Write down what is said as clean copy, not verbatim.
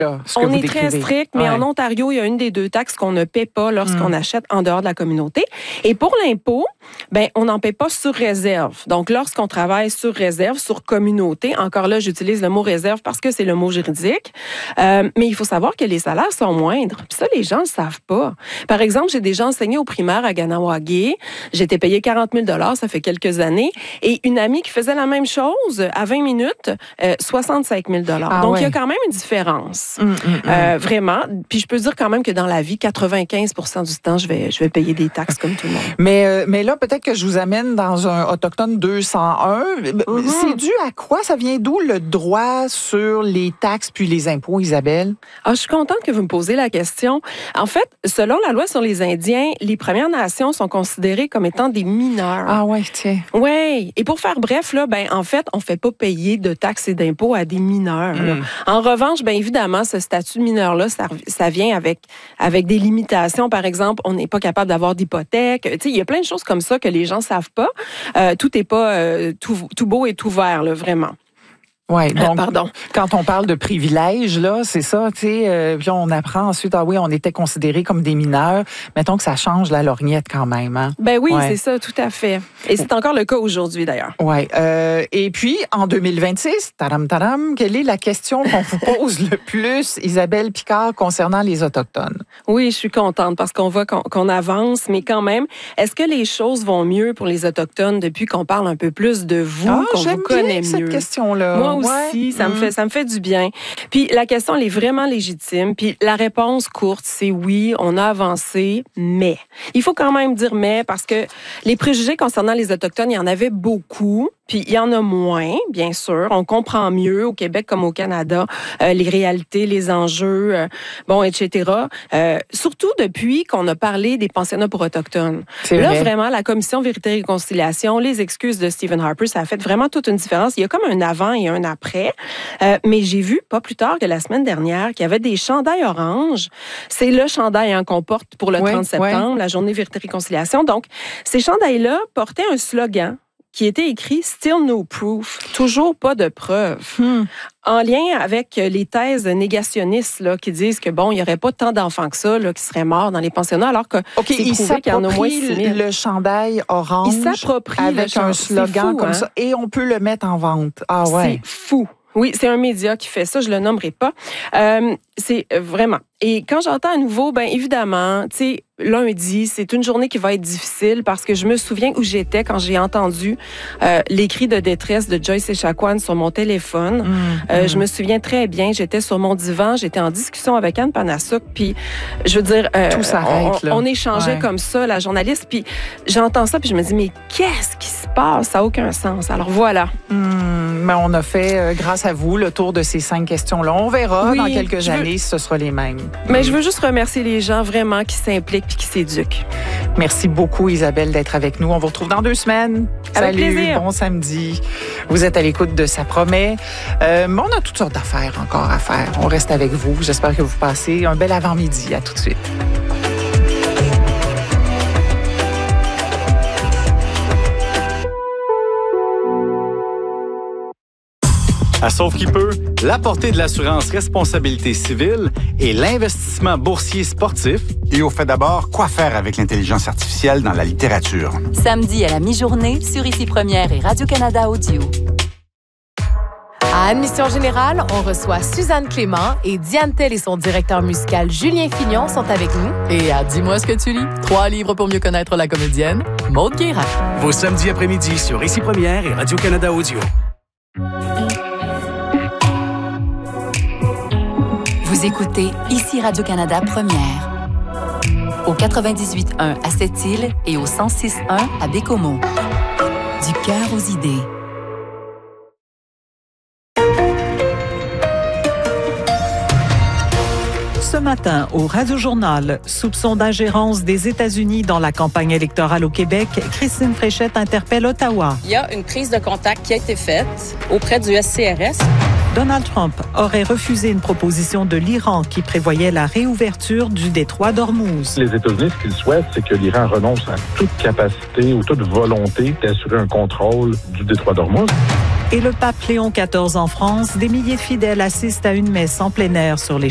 On est très strict, mais en Ontario, il y a une des deux taxes qu'on ne paie pas lorsqu'on achète en dehors de la communauté. Et pour l'impôt, on n'en paie pas sur réserve. Donc, lorsqu'on travaille sur réserve, sur communauté, encore là, j'utilise le mot réserve parce que c'est le mot juridique, mais il faut savoir que les salaires sont moindres. Puis ça, les gens ne le savent pas. Par exemple, j'ai déjà enseigné au primaire à Kahnawake. J'étais payée 40 000 $, ça fait quelques années. Et une amie qui faisait la même chose, à 20 minutes, 65 000 $. Donc, il y a quand même une différence. Vraiment. Puis je peux dire quand même que dans la vie, 95 % du temps, je vais payer des taxes comme tout le monde. Mais là, peut-être que je vous amène dans un Autochtone 201. C'est dû à quoi? Ça vient d'où le droit sur les taxes puis les impôts, Isabelle? Je suis contente que vous me posiez la question. En fait, selon la loi sur les Indiens, les Premières Nations sont considérées comme étant des mineurs. Ah ouais, tiens. Oui. Et pour faire bref, là, en fait, on ne fait pas payer de taxes et d'impôts à des mineurs. En revanche, évidemment, ce statut de mineur-là, ça vient avec des limitations. Par exemple, on n'est pas capable d'avoir d'hypothèque. Tu sais, il y a plein de choses comme ça que les gens ne savent pas. Tout n'est pas tout beau et tout vert, là, vraiment. Oui, donc, quand on parle de privilèges, là, c'est ça, tu sais, puis on apprend ensuite, on était considérés comme des mineurs. Mettons que ça change la lorgnette quand même, hein? Oui, c'est ça, tout à fait. Et c'est encore le cas aujourd'hui, d'ailleurs. Oui. Et puis, en 2026, tadam, quelle est la question qu'on vous pose le plus, Isabelle Picard, concernant les Autochtones? Oui, je suis contente parce qu'on voit qu'on avance, mais quand même, est-ce que les choses vont mieux pour les Autochtones depuis qu'on parle un peu plus de vous, qu'on vous connaît mieux? Cette question-là. Moi aussi, ça me fait du bien. Puis la question, elle est vraiment légitime. Puis la réponse courte, c'est oui, on a avancé, mais. Il faut quand même dire mais parce que les préjugés concernant les Autochtones, il y en avait beaucoup. Puis il y en a moins, bien sûr. On comprend mieux au Québec comme au Canada les réalités, les enjeux, etc. Surtout depuis qu'on a parlé des pensionnats pour Autochtones. Là, vraiment, la Commission Vérité et Réconciliation, les excuses de Stephen Harper, ça a fait vraiment toute une différence. Il y a comme un avant et un après. Mais j'ai vu, pas plus tard que la semaine dernière, qu'il y avait des chandails orange. C'est le chandail qu'on porte pour le 30 septembre, la Journée Vérité et Réconciliation. Donc, ces chandails-là portaient un slogan qui était écrit « Still no proof », toujours pas de preuves, en lien avec les thèses négationnistes là, qui disent que, il n'y aurait pas tant d'enfants que ça là, qui seraient morts dans les pensionnats, alors que c'est prouvé qu'il y en a au moins 6 000. Le chandail orange avec un slogan comme ça, et on peut le mettre en vente. Ah ouais. C'est fou. Oui, c'est un média qui fait ça, je le nommerai pas. C'est vraiment. Et quand j'entends à nouveau, évidemment, tu sais, lundi, c'est une journée qui va être difficile parce que je me souviens où j'étais quand j'ai entendu les cris de détresse de Joyce Echaquan sur mon téléphone. Je me souviens très bien, j'étais sur mon divan, j'étais en discussion avec Anne Panasuk, puis je veux dire, tout s'arrête, on échangeait comme ça, la journaliste, puis j'entends ça, puis je me dis, mais qu'est-ce qui se passe? Ça n'a aucun sens. Alors voilà. Mais on a fait, grâce à vous, le tour de ces 5 questions-là. On verra dans quelques années si ce sera les mêmes. Mais je veux juste remercier les gens vraiment qui s'impliquent et qui s'éduquent. Merci beaucoup, Isabelle, d'être avec nous. On vous retrouve dans 2 semaines. Avec Salut, plaisir. Bon samedi. Vous êtes à l'écoute de Ça promet. Mais on a toutes sortes d'affaires encore à faire. On reste avec vous. J'espère que vous passez un bel avant-midi. À tout de suite. À Sauve qui peut, la portée de l'assurance responsabilité civile et l'investissement boursier sportif. Et au fait d'abord, quoi faire avec l'intelligence artificielle dans la littérature? Samedi à la mi-journée sur Ici Première et Radio-Canada Audio. À Admission Générale, on reçoit Suzanne Clément et Diane Tell et son directeur musical Julien Fillon sont avec nous. Et à Dis-moi ce que tu lis, 3 livres pour mieux connaître la comédienne, Maude Guérin. Vos samedis après-midi sur Ici Première et Radio-Canada Audio. Vous écoutez Ici Radio-Canada Première. Au 98.1 à Sept-Îles et au 106.1 à Bécomo. Du cœur aux idées. Ce matin, au Radio-Journal, soupçon d'ingérence des États-Unis dans la campagne électorale au Québec, Christine Fréchette interpelle Ottawa. Il y a une prise de contact qui a été faite auprès du SCRS. Donald Trump aurait refusé une proposition de l'Iran qui prévoyait la réouverture du détroit d'Ormuz. Les États-Unis, ce qu'ils souhaitent, c'est que l'Iran renonce à toute capacité ou toute volonté d'assurer un contrôle du détroit d'Ormuz. Et le pape Léon XIV en France, des milliers de fidèles assistent à une messe en plein air sur les